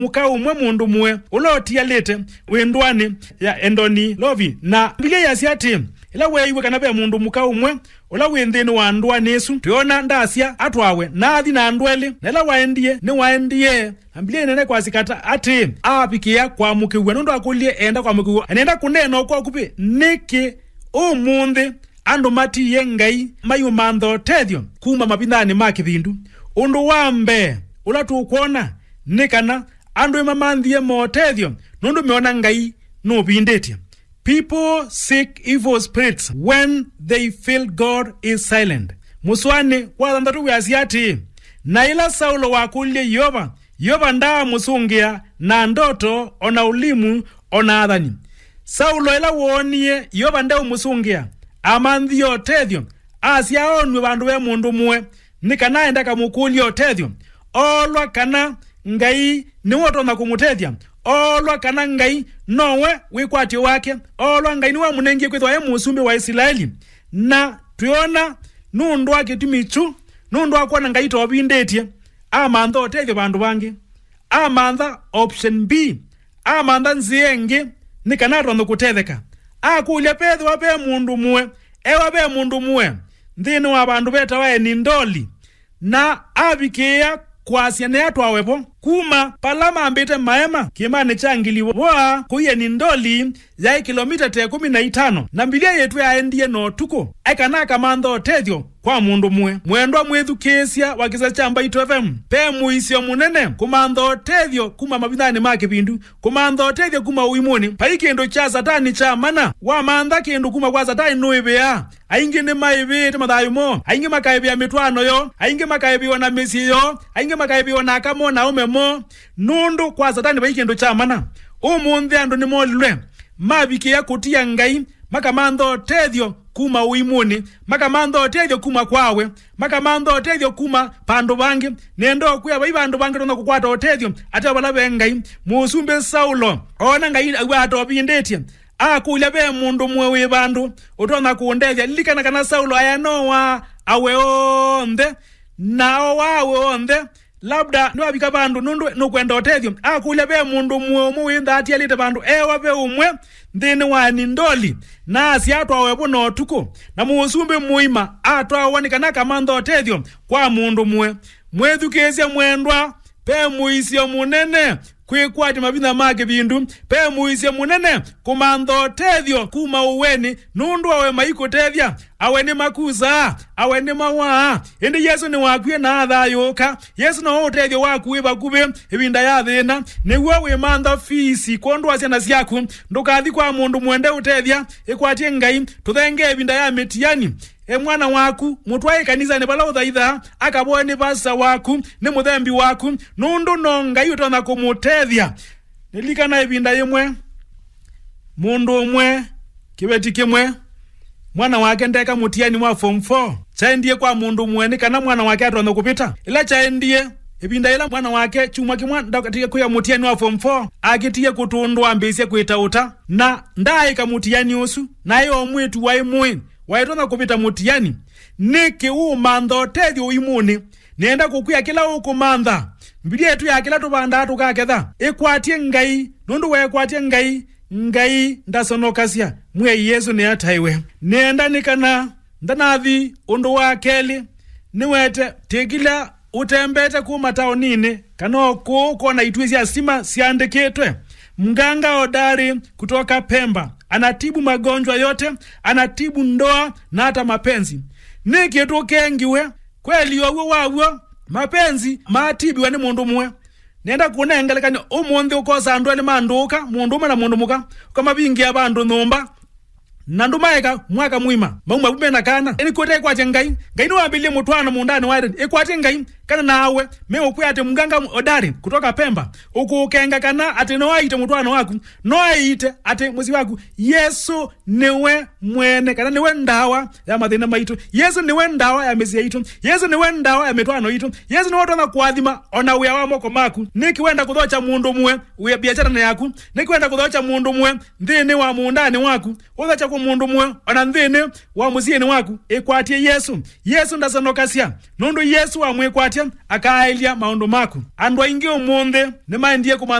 muka umwe mundu mwe ulotia lete wendwani ya endoni lovi na Biblia yasiati ila weiwe kana be mundu muka umwe ula wendeni wa ndwa nesu tuona ndasia atwawe nathi na ndwele nela waendie ni waendie Biblia nene kwa sikata ati apikia kwa mukiwe ndo akulie enda kwa mukiwe anaenda kunena kwa kupi niki umundi andu mati yengai mayumando tethio kuma mapindani makithindu undu wambe ula tukuona nikana andu mamandhie motethio nundu meona ngai no bindetia. People seek evil spirits when they feel God is silent. Muswane walandatu yasiati na ila Saulo wakulie Yoba ndaa musungia na ndoto ona ulimu ona adhani. Saulo ila wonie Yoba ndaa musungia amandhio tethio asiaonwe bandu we mundu mwe nikana enda kamukulio tethio olwa kana ngai ni woto na kumutethia olwa kana ngai nowe wikwati wake olwa ngai ni wa munengie kwithwa ye musumbi wa Israeli na tuona nundu wake tumichu nundu akwa ngai to bindetie amantha otethio bandu bangi amantha option B amantha nzienge nikana rondo kutetheka akulia petho wape mundu mwe ewa be mundu mwe ndini wa bandu beta wae ni ndoli na abikia kwa siane yatu awepo kuma palama ambite maema kimani changili wa kuye ni ndoli ya kilomita 15 na Biblia yetu ya endie no tuko eka na kamando tethio kwa mundu mwe mwendwa mwethu kesia wakisa chamba ito FM pe muisio munene kumando tethio kuma mabindani make bindu kumando tethio kuma uimoni paikendo cha satani cha mana wa manda kendo kuma kwa satani noibea ainge ne maibe tamadayumo ainge makaibe ya mitwano yo ainge makaibe wana mesi yo ainge makaibe wana kamo na umemo nundu kwa satani paikendo cha mana umunthe andu ni molwe mabikia kutia ngai makamando tethio kuma uimuni makamando tethio kuma kwawe makamando tethio kuma pandu bangi nendo kuya bandu bangi tona kukwata tethio ate balabe ngai musumbe Saulo ona ngai ato bindetie akulia be mundu mwe bandu utona kuundethia likana kana Saulo ayanoa awe onde nao wawe onde labda no abika bandu nundu no kwenda otethio akulia be mundu mwe ndati alite bandu ewa be umwe ndini wani ndoli na asiato awepo no tuko na musumbe muima ato awanikana kamando otethio kwa mundu mwe mwethukesia mwendwa pe muisio munene kwikwati mabina make bindu pe muisio munene kumando tethio kuma uweni nundu awe maiko tethia awe ni makuza awe ni mawa indi Yesu ni wakwie na athayoka Yesu no tethio wakwie bakube ibinda ya thina niguo we manda fisi kondwa ciana ciaku ndukathi kwa mundu mwende utethia ikwatie ngai tuthenge ibinda ya mitiani mwana waku mutwae kanisa ne bala uthaitha akabone ni pasa waku ni muthembi waku nundu no ngai utona kumutethia nilikana ibinda yemwe mundu umwe kibeti kimwe mwana wake ndeka mutiani mwa form 4 chaendie kwa mundu mwene kana mwana wake atona kupita ila chaendie ibinda ila mwana wake chumwa kimwa ndakatika kuya mutiani wa form 4 akitie kutundu ambise kuitauta na ndai kamutiani usu na yo mwitu wa imwe waitona kupita mutiani niki umantho tethio uimuni nenda kukuya kila ukumantha Biblia yetu ya kila tubanda tukaketha ikwatie ngai nundu wekwatie ngai ndasonokasia mwe Yesu ni ataiwe nenda nikana ndanathi undu wa keli niwete tegila utembete kuma taonini kana kuona itwezi asima siandiketwe mganga odari kutoka Pemba anatibu magonjwa yote anatibu ndoa na hata mapenzi nikitu kengiwe kweli wawo mapenzi matibiwa ni mundu mwe nenda kunengelekanya umunthe ukosa andu ali manduka mundu umwe na mundu muka kama bingi abandu numba nandumaeka mwaka mwima mauma bumena kana eni kote kwache ngai no wabilie mutwana mundani waire ekwate ngai kana nawe mewo kuyate mganga odari kutoka Pemba ukukenga kana ate no aite mutwana waku no aite ate muzi waku Yesu niwe mwene kana niwe ndawa ya mathina maitu Yesu niwe ndawa ya mezi yaitu Yesu niwe ndawa ya mitwano yitu Yesu niwe tona kwathima ona uya wa moko maku nikiwenda kuthocha mundu mwe uya biashara na yaku nikiwenda kuthocha mundu mwe ndini wa mundani waku uthacha ku mundu mwe ona ndini wa muzieni waku ekwatie Yesu ndasonokasia nundu Yesu wa mwekwatia akailia maundu maku. Andu aingi umunthe ni maendie kuma